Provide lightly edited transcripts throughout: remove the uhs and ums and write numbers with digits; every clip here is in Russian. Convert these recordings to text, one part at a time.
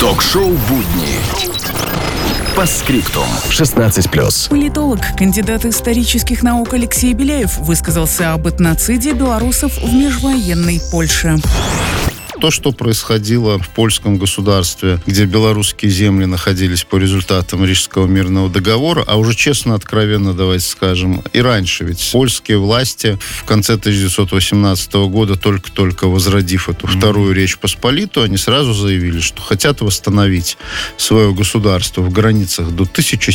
Ток-шоу «Будни». По скриптум. 16+. Политолог, кандидат исторических наук Алексей Беляев высказался об этноциде белорусов в межвоенной Польше. То, что происходило в польском государстве, где белорусские земли находились по результатам Рижского мирного договора, а уже честно, откровенно, давайте скажем, и раньше, ведь польские власти в конце 1918 года, только-только возродив эту Вторую Речь Посполитую, они сразу заявили, что хотят восстановить свое государство в границах до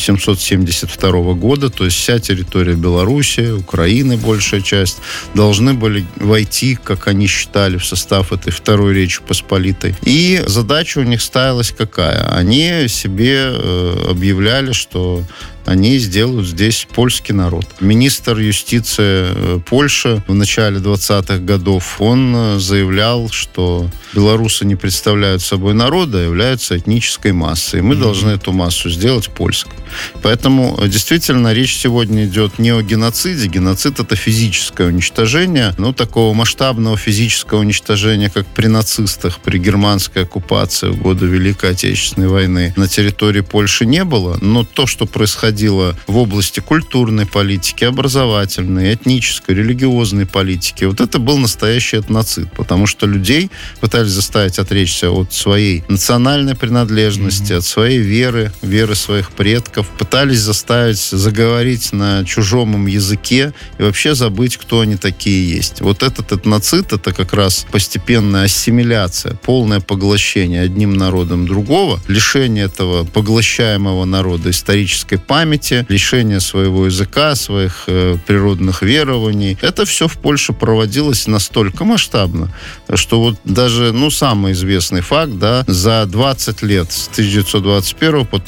1772 года, то есть вся территория Беларуси, Украины, большая часть, должны были войти, как они считали, в состав этой Второй Речи Посполитой. И задача у них ставилась какая? Они себе объявляли, что они сделают здесь польский народ. Министр юстиции Польши в начале 20-х годов, он заявлял, что белорусы не представляют собой народа, а являются этнической массой. И мы должны эту массу сделать польской. Поэтому действительно речь сегодня идет не о геноциде. Геноцид — это физическое уничтожение. Но такого масштабного физического уничтожения, как при нацистах, при германской оккупации в годы Великой Отечественной войны на территории Польши не было. Но то, что происходило в области культурной политики, образовательной, этнической, религиозной политики, вот это был настоящий этноцид, потому что людей пытались заставить отречься от своей национальной принадлежности, от своей веры своих предков, пытались заставить заговорить на чужом им языке и вообще забыть, кто они такие есть. Вот этот этноцид — это как раз постепенная ассимиляция, полное поглощение одним народом другого, лишение этого поглощаемого народа исторической памяти, лишение своего языка, своих природных верований. Это все в Польше проводилось настолько масштабно, что вот даже, самый известный факт, за 20 лет, с 1921 по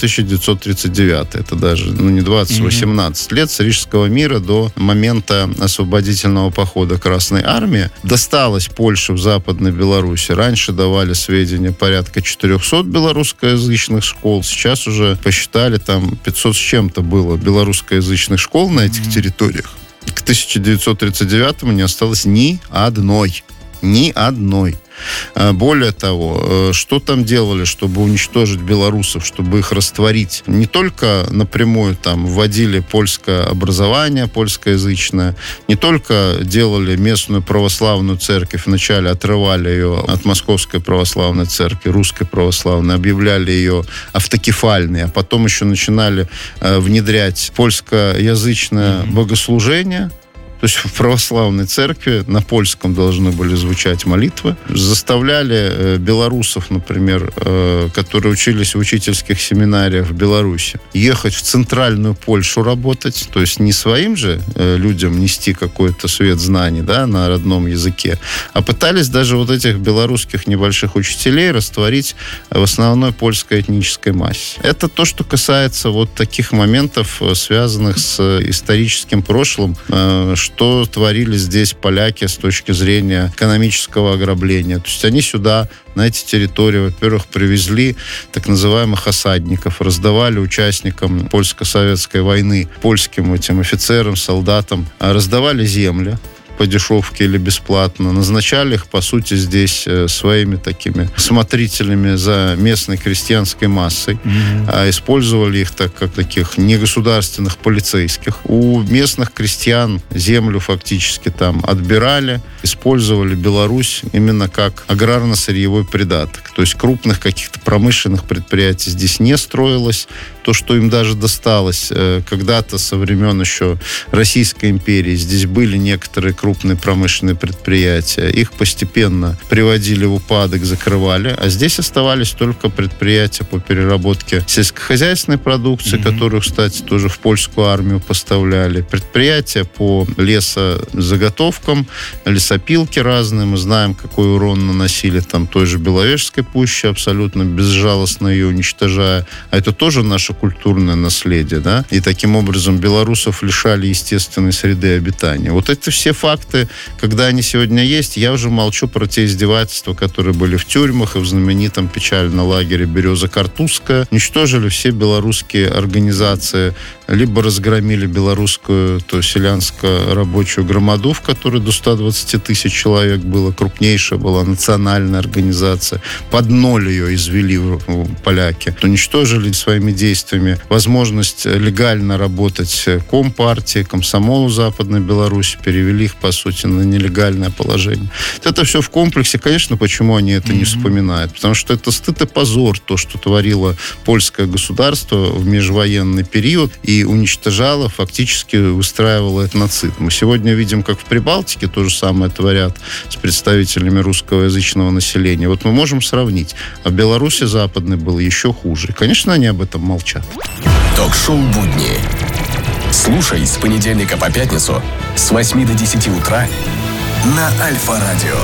1939, это даже, не 20, 18 лет с Рижского мира до момента освободительного похода Красной Армии, досталось Польше в Западной Беларуси. Раньше давали сведения порядка 400 белорусскоязычных школ, сейчас уже посчитали, там 500 с чем-то было белорусскоязычных школ на этих территориях. К 1939-му не осталось ни одной. Ни одной. Более того, что там делали, чтобы уничтожить белорусов, чтобы их растворить? Не только напрямую там вводили польское образование, польскоязычное, не только делали местную православную церковь, вначале отрывали ее от Московской православной церкви, Русской православной, объявляли ее автокефальной, а потом еще начинали внедрять польскоязычное богослужение. То есть в православной церкви на польском должны были звучать молитвы. Заставляли белорусов, например, которые учились в учительских семинариях в Беларуси, ехать в центральную Польшу работать. То есть не своим же людям нести какой-то свет знаний, на родном языке, а пытались даже вот этих белорусских небольших учителей растворить в основной польской этнической массе. Это то, что касается вот таких моментов, связанных с историческим прошлым, что творили здесь поляки с точки зрения экономического ограбления. То есть они сюда, на эти территории, во-первых, привезли так называемых осадников, раздавали участникам польско-советской войны, польским этим офицерам, солдатам, раздавали земли по дешевке или бесплатно, назначали их, по сути, здесь своими такими смотрителями за местной крестьянской массой, а использовали их как таких негосударственных полицейских. У местных крестьян землю фактически там отбирали, использовали Беларусь именно как аграрно-сырьевой придаток. То есть крупных каких-то промышленных предприятий здесь не строилось. То, что им даже досталось когда-то со времен еще Российской империи, здесь были некоторые крупные промышленные предприятия. Их постепенно приводили в упадок, закрывали. А здесь оставались только предприятия по переработке сельскохозяйственной продукции, которую, кстати, тоже в польскую армию поставляли. Предприятия по лесозаготовкам, лесопилки разные. Мы знаем, какой урон наносили там той же Беловежской пуще, абсолютно безжалостно ее уничтожая. А это тоже наша наше культурное наследие, да, и таким образом белорусов лишали естественной среды обитания. Вот это все факты, когда они сегодня есть, я уже молчу про те издевательства, которые были в тюрьмах и в знаменитом печальном лагере «Береза Картузская». Уничтожили все белорусские организации, либо разгромили белорусскую, то селянско-рабочую громаду, в которой до 120 тысяч человек было, крупнейшая была национальная организация. Под ноль ее извели поляки. Уничтожили своими действиями возможность легально работать Компартии, комсомолу Западной Беларуси, перевели их, по сути, на нелегальное положение. Это все в комплексе. Конечно, почему они это не вспоминают? Потому что это стыд и позор, то, что творило польское государство в межвоенный период и уничтожало, фактически выстраивало этноцид. Мы сегодня видим, как в Прибалтике то же самое творят с представителями русскоязычного населения. Вот мы можем сравнить. А в Беларуси Западной было еще хуже. И, конечно, они об этом молчат. Ток-шоу «Будни». Слушай с понедельника по пятницу с 8 до 10 утра на Альфа-радио.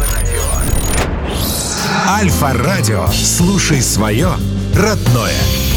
Альфа-радио. Слушай свое родное.